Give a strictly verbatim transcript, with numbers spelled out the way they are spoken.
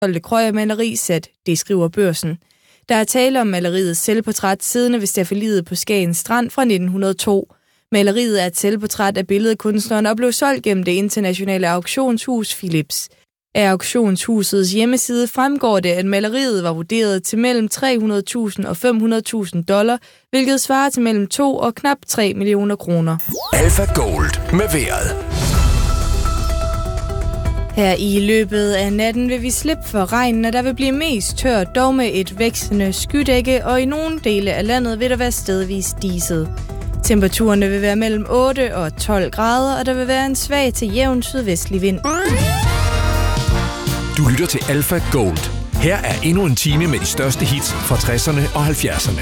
solgte Krøyer-maleri sat, det skriver Børsen. Der er tale om maleriets selvportræt siddende ved staffeliet på Skagen Strand fra nitten hundrede og to. Maleriet er et selvportræt af billedkunstneren og blev solgt gennem det internationale auktionshus Philips. Af auktionshusets hjemmeside fremgår det, at maleriet var vurderet til mellem tre hundrede tusind og fem hundrede tusind dollar, hvilket svarer til mellem to og knap tre millioner kroner. Alpha Gold med vejret. Her i løbet af natten vil vi slippe for regnen, og der vil blive mest tørt, dog med et vækstende skydække, og i nogle dele af landet vil der være stedvis diset. Temperaturerne vil være mellem otte og tolv grader, og der vil være en svag til jævn sydvestlig vind. Du lytter til Alpha Gold. Her er endnu en time med de største hits fra tresserne og halvfjerdserne.